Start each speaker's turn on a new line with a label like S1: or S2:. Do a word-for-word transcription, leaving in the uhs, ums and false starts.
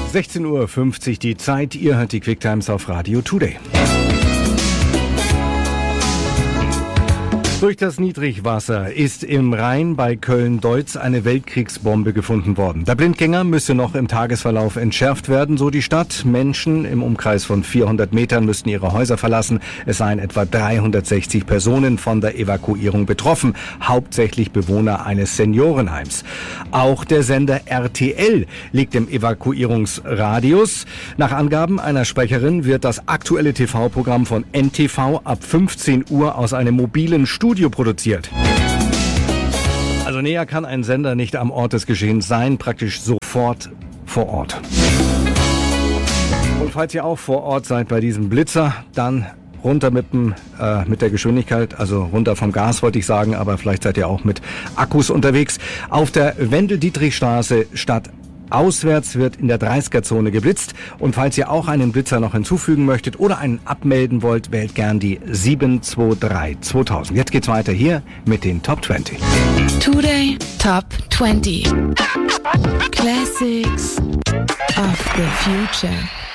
S1: sechzehn Uhr fünfzig die Zeit. Ihr hört die Quick Times auf Radio Today. Durch das Niedrigwasser ist im Rhein bei Köln-Deutz eine Weltkriegsbombe gefunden worden. Der Blindgänger müsse noch im Tagesverlauf entschärft werden, so die Stadt. Menschen im Umkreis von vierhundert Metern müssten ihre Häuser verlassen. Es seien etwa dreihundertsechzig Personen von der Evakuierung betroffen, hauptsächlich Bewohner eines Seniorenheims. Auch der Sender R T L liegt im Evakuierungsradius. Nach Angaben einer Sprecherin wird das aktuelle T V-Programm von N T V ab fünfzehn Uhr aus einem mobilen Studio Studio produziert. Also näher kann ein Sender nicht am Ort des Geschehens sein, praktisch sofort vor Ort. Und falls ihr auch vor Ort seid bei diesem Blitzer, dann runter mit, dem, äh, mit der Geschwindigkeit, also runter vom Gas wollte ich sagen, aber vielleicht seid ihr auch mit Akkus unterwegs. Auf der Wendel-Dietrich-Straße statt auswärts wird in der dreißiger-Zone geblitzt. Und falls ihr auch einen Blitzer noch hinzufügen möchtet oder einen abmelden wollt, wählt gern die sieben zwei drei zweitausend. Jetzt geht's weiter hier mit den Top zwanzig.
S2: Today Top zwanzig. Classics of the Future.